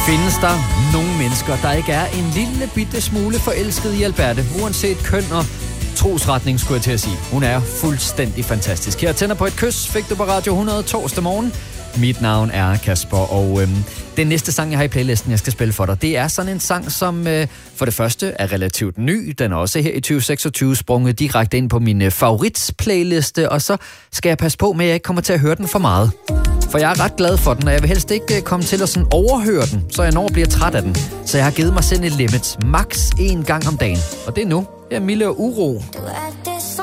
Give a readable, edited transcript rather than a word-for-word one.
Findes der nogle mennesker, der ikke er en lille bitte smule forelsket i Alberte, uanset køn og trosretning, skulle jeg til at sige. Hun er fuldstændig fantastisk. Her tænder på et kys, fik du på Radio 100 torsdag morgen. Mit navn er Kasper, og den næste sang, jeg har i playlisten, jeg skal spille for dig, det er sådan en sang, som for det første er relativt ny. Den er også her i 2026 sprunget direkte ind på min favoritsplayliste, og så skal jeg passe på med, at jeg ikke kommer til at høre den for meget. For jeg er ret glad for den, og jeg vil helst ikke komme til at sådan overhøre den, så jeg når bliver træt af den. Så jeg har givet mig selv et limit, max 1 gang om dagen. Og det er nu. Jeg er Mille og Uro.